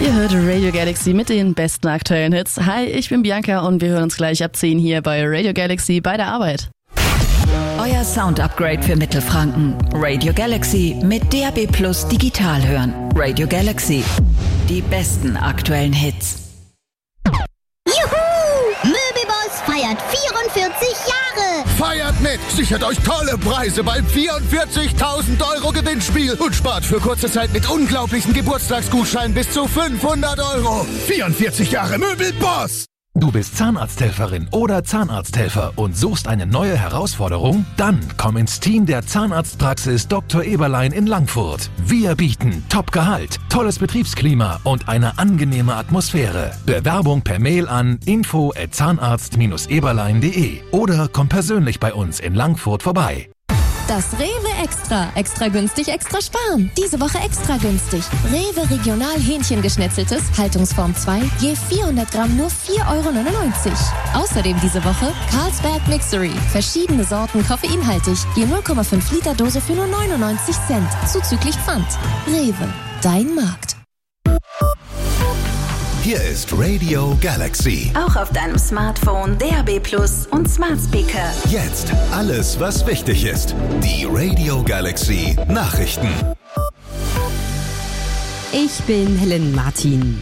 Ihr hört Radio Galaxy mit den besten aktuellen Hits. Hi, ich bin Bianca und wir hören uns gleich ab 10 hier bei Radio Galaxy bei der Arbeit. Euer Sound-Upgrade für Mittelfranken. Radio Galaxy mit DAB+ digital hören. Radio Galaxy. Die besten aktuellen Hits. Juhu! Möbelboss feiert 44 Jahre! Feiert mit! Sichert euch tolle Preise beim 44.000 € Gewinnspiel und spart für kurze Zeit mit unglaublichen Geburtstagsgutscheinen bis zu 500 €. 44 Jahre Möbelboss! Du bist Zahnarzthelferin oder Zahnarzthelfer und suchst eine neue Herausforderung? Dann komm ins Team der Zahnarztpraxis Dr. Eberlein in Langfurt. Wir bieten Top-Gehalt, tolles Betriebsklima und eine angenehme Atmosphäre. Bewerbung per Mail an info@zahnarzt-eberlein.de oder komm persönlich bei uns in Langfurt vorbei. Das Rewe Extra. Extra günstig, extra sparen. Diese Woche extra günstig. Rewe Regional Hähnchengeschnetzeltes, Haltungsform 2, je 400 Gramm nur 4,99 €. Außerdem diese Woche Carlsberg Mixery. Verschiedene Sorten koffeinhaltig, je 0,5 Liter Dose für nur 99 Cent. Zuzüglich Pfand. Rewe, dein Markt. Hier ist Radio Galaxy. Auch auf deinem Smartphone, DAB+ und Smart Speaker. Jetzt alles, was wichtig ist. Die Radio Galaxy Nachrichten. Ich bin Helen Martin.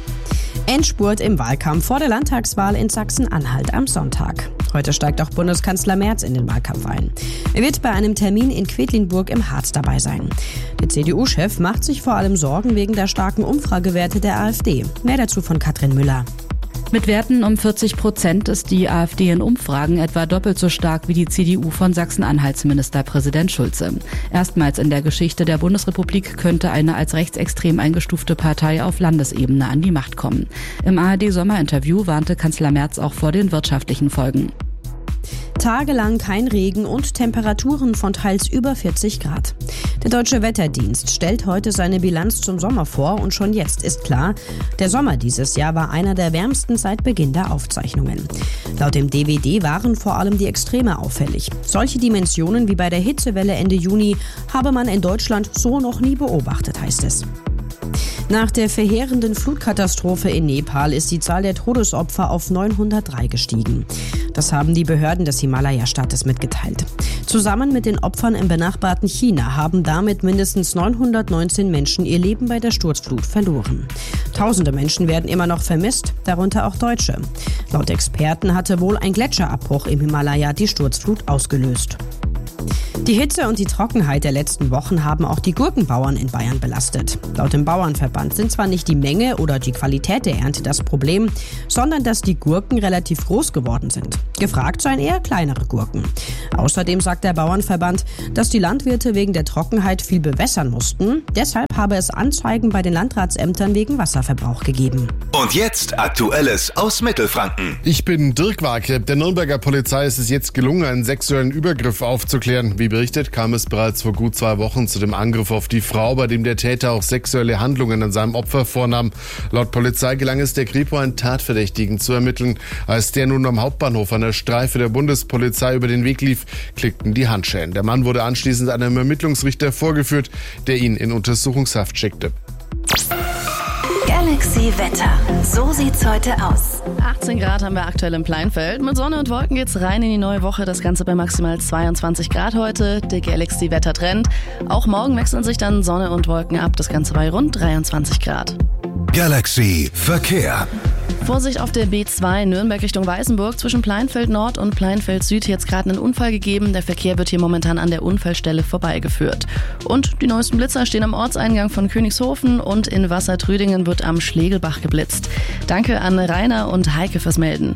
Endspurt im Wahlkampf vor der Landtagswahl in Sachsen-Anhalt am Sonntag. Heute steigt auch Bundeskanzler Merz in den Wahlkampf ein. Er wird bei einem Termin in Quedlinburg im Harz dabei sein. Der CDU-Chef macht sich vor allem Sorgen wegen der starken Umfragewerte der AfD. Mehr dazu von Katrin Müller. Mit Werten um 40% ist die AfD in Umfragen etwa doppelt so stark wie die CDU von Sachsen-Anhalts Ministerpräsident Schulze. Erstmals in der Geschichte der Bundesrepublik könnte eine als rechtsextrem eingestufte Partei auf Landesebene an die Macht kommen. Im ARD-Sommerinterview warnte Kanzler Merz auch vor den wirtschaftlichen Folgen. Tagelang kein Regen und Temperaturen von teils über 40 Grad. Der Deutsche Wetterdienst stellt heute seine Bilanz zum Sommer vor und schon jetzt ist klar, der Sommer dieses Jahr war einer der wärmsten seit Beginn der Aufzeichnungen. Laut dem DWD waren vor allem die Extreme auffällig. Solche Dimensionen wie bei der Hitzewelle Ende Juni habe man in Deutschland so noch nie beobachtet, heißt es. Nach der verheerenden Flutkatastrophe in Nepal ist die Zahl der Todesopfer auf 903 gestiegen. Das haben die Behörden des Himalaya-Staates mitgeteilt. Zusammen mit den Opfern im benachbarten China haben damit mindestens 919 Menschen ihr Leben bei der Sturzflut verloren. Tausende Menschen werden immer noch vermisst, darunter auch Deutsche. Laut Experten hatte wohl ein Gletscherabbruch im Himalaya die Sturzflut ausgelöst. Die Hitze und die Trockenheit der letzten Wochen haben auch die Gurkenbauern in Bayern belastet. Laut dem Bauernverband sind zwar nicht die Menge oder die Qualität der Ernte das Problem, sondern dass die Gurken relativ groß geworden sind. Gefragt seien eher kleinere Gurken. Außerdem sagt der Bauernverband, dass die Landwirte wegen der Trockenheit viel bewässern mussten. Deshalb habe es Anzeigen bei den Landratsämtern wegen Wasserverbrauch gegeben. Und jetzt Aktuelles aus Mittelfranken. Ich bin Dirk Warke. Der Nürnberger Polizei ist es jetzt gelungen, einen sexuellen Übergriff aufzuklären. Wie berichtet, kam es bereits vor gut 2 Wochen zu dem Angriff auf die Frau, bei dem der Täter auch sexuelle Handlungen an seinem Opfer vornahm. Laut Polizei gelang es der Kripo, einen Tatverdächtigen zu ermitteln. Als der nun am Hauptbahnhof einer Streife der Bundespolizei über den Weg lief, klickten die Handschellen. Der Mann wurde anschließend einem Ermittlungsrichter vorgeführt, der ihn in Untersuchungshaft schickte. Galaxy Wetter. So sieht's heute aus. 18 Grad haben wir aktuell im Pleinfeld. Mit Sonne und Wolken geht's rein in die neue Woche. Das Ganze bei maximal 22 Grad heute. Der Galaxy Wettertrend. Auch morgen wechseln sich dann Sonne und Wolken ab. Das Ganze bei rund 23 Grad. Galaxy Verkehr. Vorsicht auf der B2 Nürnberg Richtung Weißenburg. Zwischen Pleinfeld Nord und Pleinfeld Süd jetzt gerade einen Unfall gegeben. Der Verkehr wird hier momentan an der Unfallstelle vorbeigeführt. Und die neuesten Blitzer stehen am Ortseingang von Königshofen und in Wassertrüdingen wird am Schlegelbach geblitzt. Danke an Rainer und Heike fürs Melden.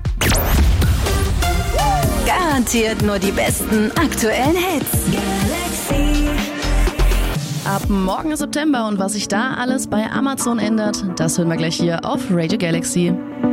Garantiert nur die besten aktuellen Hits. Galaxy. Ab morgen ist September und was sich da alles bei Amazon ändert, das hören wir gleich hier auf Radio Galaxy.